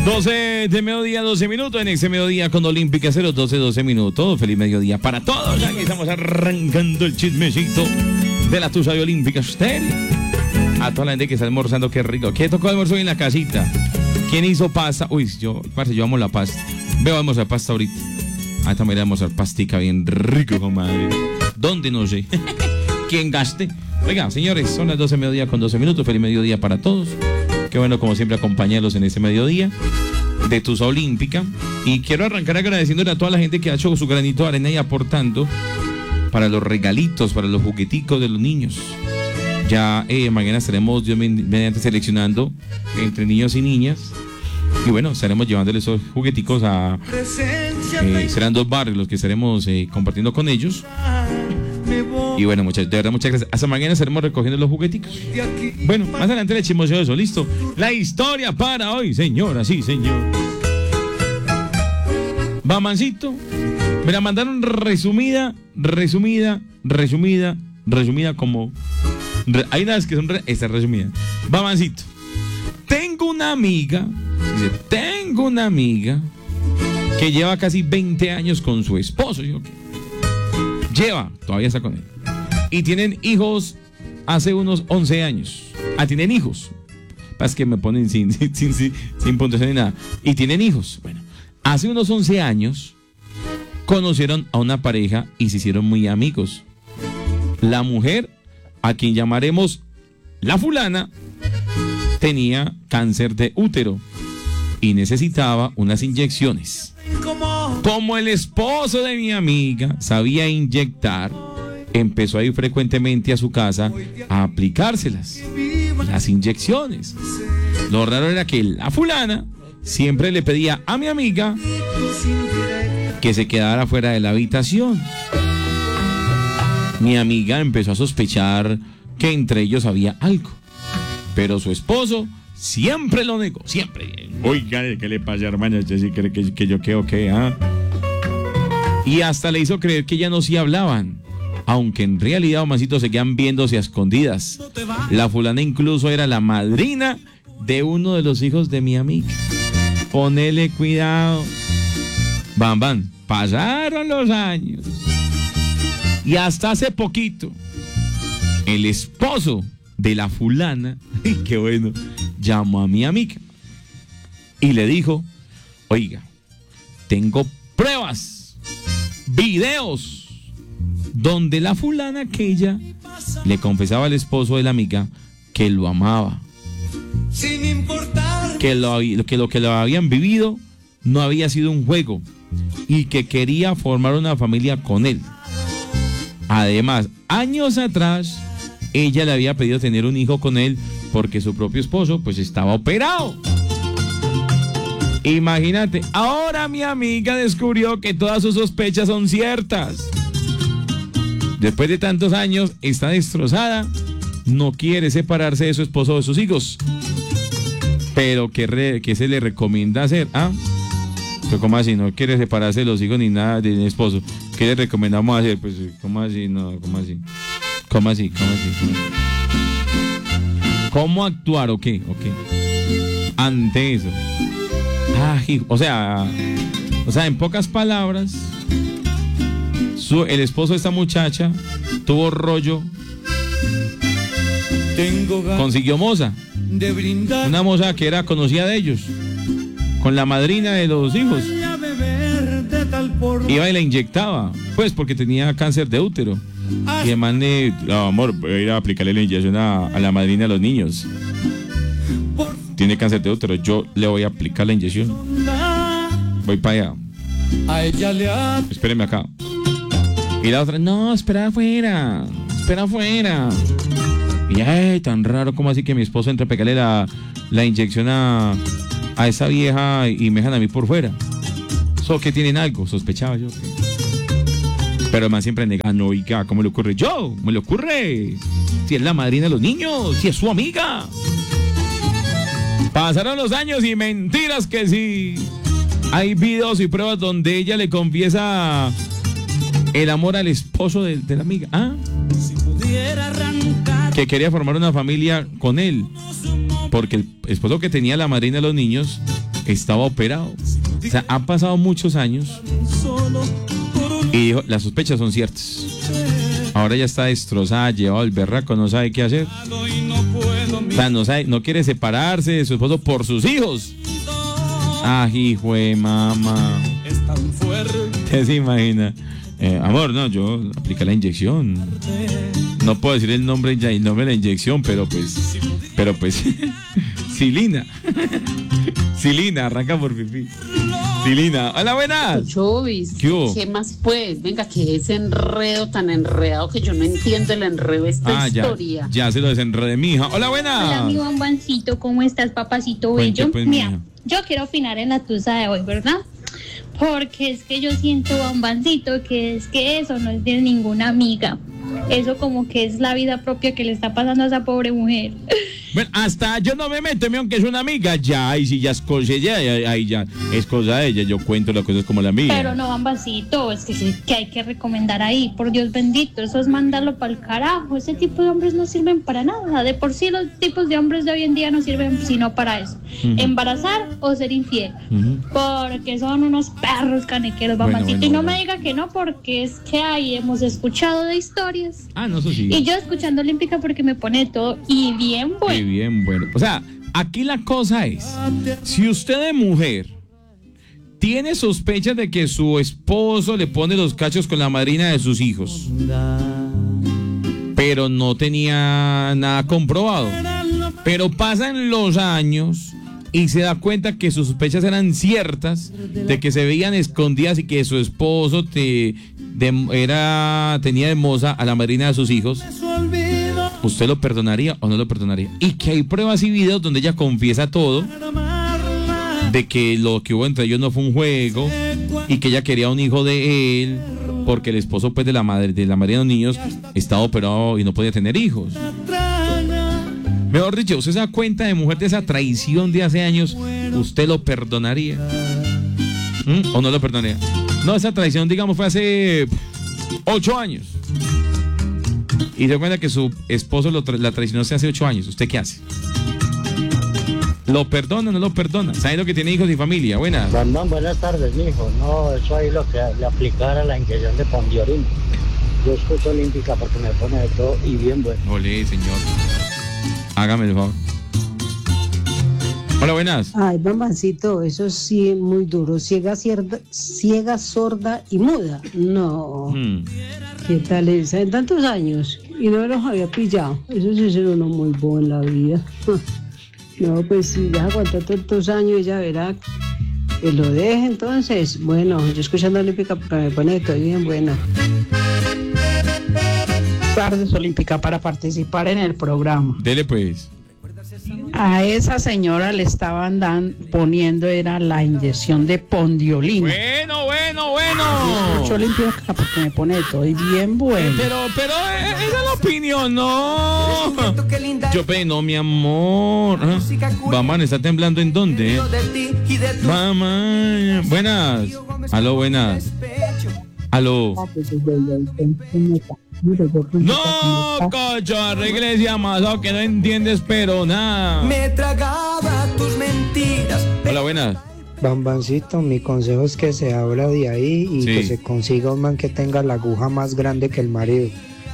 12 de mediodía, 12 minutos. En este mediodía con Olímpica 012 minutos. Feliz mediodía para todos. Aquí estamos arrancando el chismecito de la Tusa de Olímpica Stereo. A toda la gente que está almorzando, qué rico. ¿Qué tocó almuerzo hoy en la casita? ¿Quién hizo pasta? Uy, yo amo la pasta. Veo a almorzar pasta ahorita. Ahorita me iré a almorzar pastica bien rico, comadre. ¿Dónde? No sé. ¿Quién gaste? Oiga, señores, son las 12 de mediodía con 12 minutos. Feliz mediodía para todos. Qué bueno, como siempre, acompañarlos en este mediodía de Tusa Olímpica. Y quiero arrancar agradeciéndole a toda la gente que ha hecho su granito de arena y aportando para los regalitos, para los jugueticos de los niños. Ya mañana estaremos, Dios mediante, seleccionando entre niños y niñas. Y bueno, estaremos llevándoles esos jugueticos a... serán 2 barrios los que estaremos compartiendo con ellos. Y bueno, de verdad, muchas gracias. Hasta mañana estaremos recogiendo los jugueticos. Bueno, más adelante le echemos eso, listo. La historia para hoy, señora, sí, señor. Bamancito, me la mandaron resumida como... hay unas que son... esta resumida. Bamancito, tengo una amiga que lleva casi 20 años con su esposo. Todavía está con él. Y tienen hijos hace unos 11 años. Tienen hijos. Pasa que me ponen sin puntuación ni nada. Y tienen hijos. Bueno, hace unos 11 años conocieron a una pareja y se hicieron muy amigos. La mujer, a quien llamaremos la fulana, tenía cáncer de útero y necesitaba unas inyecciones. Como el esposo de mi amiga sabía inyectar, empezó a ir frecuentemente a su casa a aplicárselas, las inyecciones. Lo raro era que la fulana siempre le pedía a mi amiga que se quedara fuera de la habitación. Mi amiga empezó a sospechar que entre ellos había algo, pero su esposo siempre lo negó, siempre. Oiga, ¿qué le pasa, hermana? ¿Usted sí cree que yo qué o qué? Y hasta le hizo creer que ya no sí hablaban, aunque en realidad, Omancito, seguían viéndose a escondidas. La fulana incluso era la madrina de uno de los hijos de mi amiga. Ponele cuidado. Bam, pasaron los años. Y hasta hace poquito, el esposo de la fulana, qué bueno, llamó a mi amiga y le dijo: oiga, tengo pruebas, videos, donde la fulana aquella le confesaba al esposo de la amiga que lo amaba, que lo que lo habían vivido no había sido un juego y que quería formar una familia con él. Además, años atrás, ella le había pedido tener un hijo con él porque su propio esposo pues estaba operado. Imagínate, ahora mi amiga descubrió que todas sus sospechas son ciertas. Después de tantos años, está destrozada, no quiere separarse de su esposo o de sus hijos. Pero ¿qué se le recomienda hacer? Pero ¿cómo así? No quiere separarse de los hijos ni nada del esposo. ¿Qué le recomendamos hacer? Pues, ¿cómo así? No, ¿cómo así? ¿Cómo así? ¿Cómo actuar o qué? Ante eso. O sea, en pocas palabras, el esposo de esta muchacha tuvo rollo, consiguió moza, una moza que era conocida de ellos, con la madrina de los hijos. Iba y la inyectaba, pues porque tenía cáncer de útero. Y el man amor, voy a ir a aplicarle la inyección a la madrina de los niños. Tiene cáncer de útero, yo le voy a aplicar la inyección. Voy para allá. Espéreme acá. Y la otra, no, espera afuera. Y tan raro, como así que mi esposo entre a pegarle la inyección a esa vieja y me dejan a mí por fuera. ¿So que tienen algo? Sospechaba yo. Pero el man siempre nega. No, oiga, ¿cómo le ocurre? Me le ocurre. Si es la madrina de los niños, si es su amiga. Pasaron los años y mentiras que sí. Hay videos y pruebas donde ella le confiesa el amor al esposo de la amiga. Que quería formar una familia con él. Porque el esposo que tenía la madrina de los niños estaba operado. O sea, han pasado muchos años y dijo, las sospechas son ciertas. Ahora ya está destrozada, llevado el berraco, no sabe qué hacer. O sea, no sabe, no quiere separarse de su esposo por sus hijos. Ah, hijo de mamá. ¿Usted se imagina? Amor, no, yo apliqué la inyección. No puedo decir el nombre de la inyección, pero pues Silina. Silina, arranca por pipí. Silina, hola, buenas. Chovis, ¿Qué más pues? Venga, que ese enredo tan enredado que yo no entiendo el enredo de esta historia. Ya se lo desenredé, mija. Hola, buenas. Hola, mi bomboncito, ¿cómo estás, papacito bello? Pues, mira, yo quiero opinar en la tusa de hoy, ¿verdad? Porque es que yo siento, bomboncito, que es que eso no es de ninguna amiga. Eso como que es la vida propia que le está pasando a esa pobre mujer. Bueno, hasta yo no me meto, aunque es una amiga, ya, ahí sí ya es cosa de ella, ahí ya es cosa de ella, yo cuento las cosas como la amiga. Pero no, bambacito, es que hay que recomendar ahí, por Dios bendito, eso es mandarlo para el carajo, ese tipo de hombres no sirven para nada, de por sí los tipos de hombres de hoy en día no sirven sino para eso, embarazar o ser infiel, porque son unos perros canequeros, bambacito, y no me diga que no, porque es que ahí hemos escuchado de historias. Ah, no, eso sí. Y yo escuchando Olímpica porque me pone todo, y bien bueno. Bien bueno. O sea, aquí la cosa es, si usted de mujer tiene sospechas de que su esposo le pone los cachos con la madrina de sus hijos, pero no tenía nada comprobado, pero pasan los años y se da cuenta que sus sospechas eran ciertas, de que se veían escondidas y que su esposo tenía de moza a la madrina de sus hijos, ¿usted lo perdonaría o no lo perdonaría? Y que hay pruebas y videos donde ella confiesa todo, de que lo que hubo entre ellos no fue un juego y que ella quería un hijo de él porque el esposo pues de la madre de los niños estaba operado y no podía tener hijos. Mejor dicho, usted se da cuenta de mujer de esa traición de hace años, ¿usted lo perdonaría? ¿O no lo perdonaría? No, esa traición digamos fue hace 8 años. Y se da cuenta que su esposo la traicionó hace 8 años. ¿Usted qué hace? ¿Lo perdona o no lo perdona? ¿Sabe lo que tiene hijos y familia? Buenas. Bandón, buenas tardes, mijo. No, eso ahí lo que le aplicara la inyección de Pondiolín. Yo escucho Olímpica porque me pone de todo y bien bueno. Olé, señor. Hágame el favor. Hola, buenas. Ay, Bambancito, eso sí es muy duro. Ciega, sorda y muda. No. ¿Qué tal es? En tantos años y no los había pillado. Eso sí es uno muy bueno en la vida. No, pues si ya aguantó tantos años, ya verá que lo deje. Entonces, bueno, yo escuchando Olímpica porque me pone todo bien buena. Tardes, Olímpica, para participar en el programa. Dele pues. A esa señora le estaban poniendo era la inyección de Pondiolina. Bueno. Mucho Olímpica porque me pone todo y bien bueno. Pero esa es la opinión, no. Yo no, mi amor. Mamá, ¿está temblando en dónde? Mamá. Buenas. Aló, buenas. Aló. No, cocho, arregle ese amasado que no entiendes, pero nada. Me tragaba tus mentiras. Hola, buenas. Bambancito, mi consejo es que se abra de ahí y que se consiga un man que tenga la aguja más grande que el marido.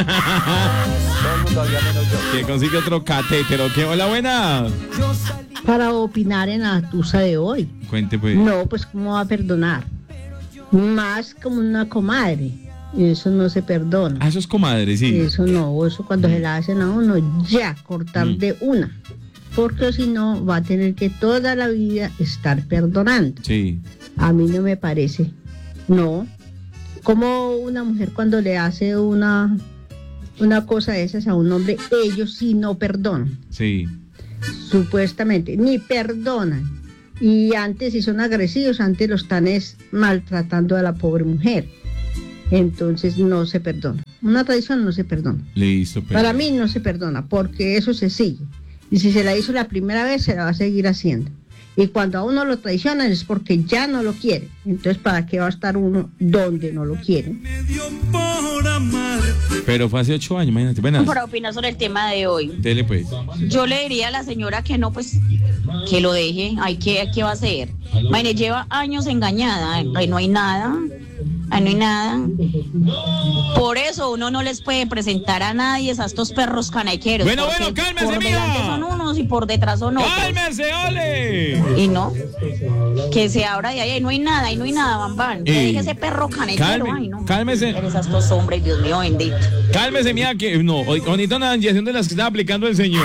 Que consiga otro catétero. ¿Qué? Hola, buenas. Para opinar en la tusa de hoy. Cuente pues. No, pues ¿cómo va a perdonar? Más como una comadre. Eso no se perdona. Ah, eso es comadre, sí. Eso no, eso cuando se la hacen a uno, ya, cortar de una. Porque si no, va a tener que toda la vida estar perdonando. Sí. A mí no me parece. No. Como una mujer cuando le hace una cosa de esas a un hombre, ellos sí no perdonan. Sí. Supuestamente, ni perdonan. Y antes, si son agresivos, antes los están maltratando a la pobre mujer. Entonces no se perdona. Una traición no se perdona. Listo. Pero... Para mí no se perdona, porque eso se sigue. Y si se la hizo la primera vez, se la va a seguir haciendo. Y cuando a uno lo traicionan es porque ya no lo quiere. Entonces, ¿para qué va a estar uno donde no lo quieren? Me dio por amarte. Pero fue hace 8 años, imagínate. Buenas. Para opinar sobre el tema de hoy. Dele pues. Yo le diría a la señora que no, pues, que lo deje. ¿Qué va a hacer? Imagínate, lleva años engañada. Ahí no hay nada. Ahí no hay nada. Por eso uno no les puede presentar a nadie a estos perros canequeros. Bueno, cálmese, por delante son unos y por detrás son otros. ¡Cálmese, ole! Y no, que se abra de ahí no hay nada, Bambán. Que deje ese perro canechero, Cálmese. Eres a estos hombres, Dios mío, bendito. Cálmese, mía, que no, ahorita una inyección de las que está aplicando el señor.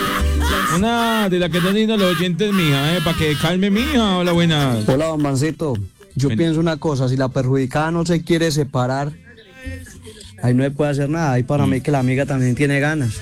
Una de las que están diciendo los oyentes, mija, para que calme, mija. Hola, buenas. Hola, Bambancito. Yo pienso una cosa, si la perjudicada no se quiere separar, ahí no se puede hacer nada. Ahí para mí que la amiga también tiene ganas.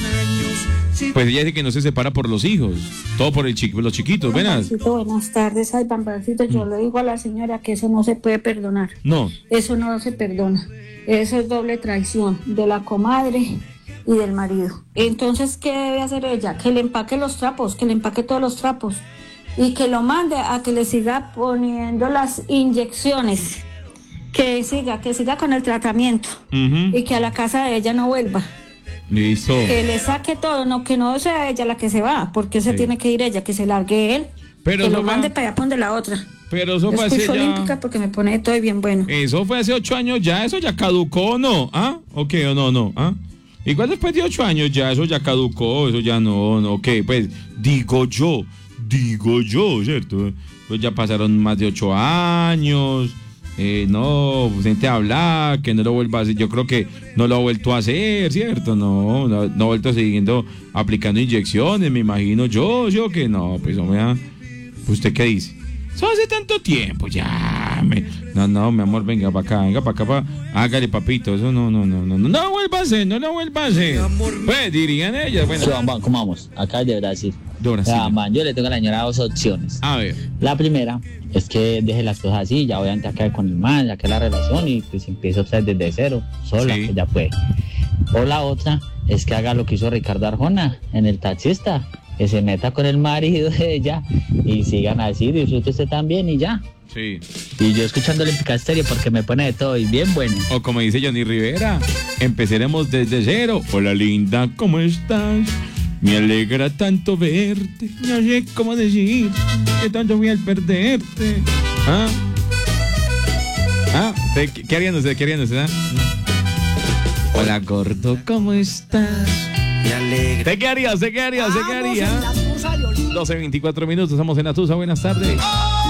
Pues ella dice que no se separa por los hijos, todo por los chiquitos. Buenas. Buenas tardes, ay, Bambancito. Yo le digo a la señora que eso no se puede perdonar. No. Eso no se perdona. Eso es doble traición de la comadre y del marido. Entonces, ¿qué debe hacer ella? Que le empaque los trapos, que le empaque todos los trapos. Y que lo mande a que le siga poniendo las inyecciones, que siga con el tratamiento, y que a la casa de ella no vuelva. Listo. Que le saque todo, no, que no sea ella la que se va, porque se tiene que ir ella, que se largue él, pero que lo mande para allá donde la otra. Pero eso fue hace olímpica porque me pone todo bien bueno. Eso fue hace 8 años ya, eso ya caducó, ¿no? ¿Ah? ¿Ok o no? ¿Ah? Igual después de 8 años ya, eso ya caducó, eso ya no, ok, pues digo yo, ¿cierto? Pues ya pasaron más de 8 años, no, gente a hablar, que no lo vuelva a hacer, yo creo que no lo ha vuelto a hacer, ¿cierto? No ha vuelto siguiendo aplicando inyecciones, me imagino yo que no, pues ¿usted qué dice? Eso hace tanto tiempo, ya, no, mi amor, venga para acá, hágale, papito, eso no lo vuelva a hacer, pues dirían ellas, bueno. Sí, ¿cómo vamos? Acá de Brasil. Yo le tengo a la señora 2 opciones. A ver. La primera es que deje las cosas así, ya obviamente acá con el man, ya que la relación y pues empieza usted desde cero, sola, sí. Pues ya puede. O la otra es que haga lo que hizo Ricardo Arjona en El Taxista, que se meta con el marido de ella y sigan así, disfrute usted también y ya. Sí. Y yo escuchando Olímpica Estéreo porque me pone de todo y bien bueno. O como dice Johnny Rivera, empezaremos desde cero. Hola linda, ¿cómo estás? Me alegra tanto verte, no sé cómo decir que tanto voy al perderte. ¿Qué harían ustedes? Hola gordo, ¿cómo estás? Me alegra. ¿Qué harías? 12:24 minutos, estamos en La Tusa, buenas tardes.